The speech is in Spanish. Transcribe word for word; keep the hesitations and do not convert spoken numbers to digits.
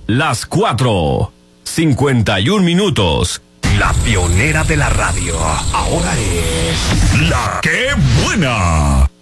las cuatro, cincuenta y un minutos. La pionera de la radio, ahora es... ¡La Qué Buena!